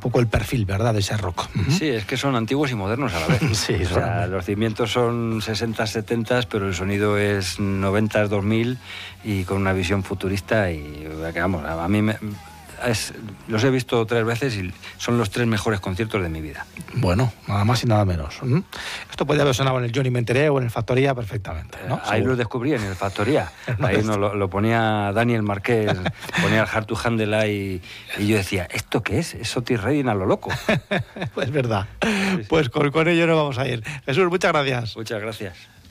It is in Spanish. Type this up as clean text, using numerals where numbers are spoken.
poco el perfil, ¿verdad?, de ese rock. Sí, es que son antiguos y modernos a la vez. Sí, o sea, los cimientos son 60, 70, pero el sonido es 90, 2000 y con una visión futurista y, vamos, a mí los he visto 3 veces y son los 3 mejores conciertos de mi vida. Bueno, nada más y nada menos. Esto podría haber sonado en el Johnny Me Enteré o en el Factoría perfectamente, ¿no? Ahí lo descubrí, en el Factoría. Ahí lo ponía Daniel Marqués, ponía el Hard to Handle ahí, y yo decía, ¿esto qué es? Es Otis Redding a lo loco. Pues verdad. Sí. Pues con ello nos vamos a ir. Jesús, muchas gracias. Muchas gracias.